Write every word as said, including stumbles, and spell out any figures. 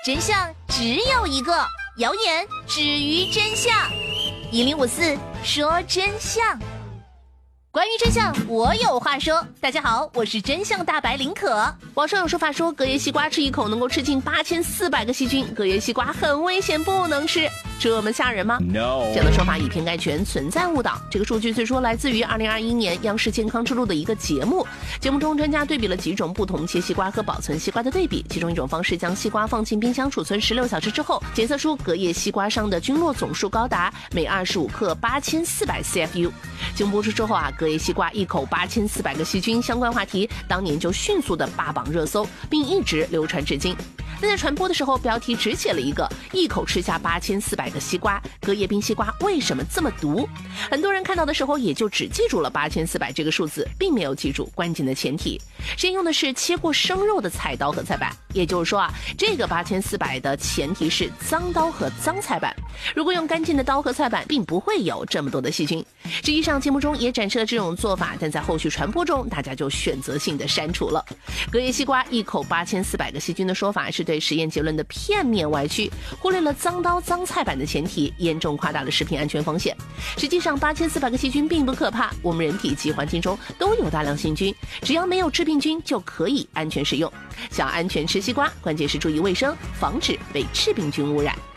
真相只有一个，谣言止于真相。一零五四说真相。关于真相，我有话说。大家好，我是真相大白林可。网上有说法说，隔夜西瓜吃一口能够吃进八千四百个细菌，隔夜西瓜很危险，不能吃。这么吓人吗 ？No， 这样的说法以偏概全，存在误导。这个数据虽说来自于二零二一年央视健康之路的一个节目，节目中专家对比了几种不同切西瓜和保存西瓜的对比，其中一种方式将西瓜放进冰箱储存十六小时之后，检测出隔夜西瓜上的菌落总数高达每二十五克八千四百 C F U。节目播出之后啊，隔夜西瓜一口八千四百个细菌相关话题当年就迅速的霸榜热搜，并一直流传至今。但在传播的时候，标题只写了一个一口吃下八千四百个西瓜，隔夜冰西瓜为什么这么毒？很多人看到的时候也就只记住了八千四百这个数字，并没有记住关键的前提。先用的是切过生肉的菜刀和菜板，也就是说啊，这个八千四百的前提是脏刀和脏菜板。如果用干净的刀和菜板，并不会有这么多的细菌。实际上节目中也展示了这种做法，但在后续传播中，大家就选择性的删除了。隔夜西瓜一口八千四百个细菌的说法是对实验结论的片面歪曲，忽略了脏刀脏菜板的前提，严重夸大了食品安全风险。实际上八千四百个细菌并不可怕，我们人体及环境中都有大量细菌，只要没有致病菌就可以安全食用。想安全吃西瓜，关键是注意卫生，防止被致病菌污染。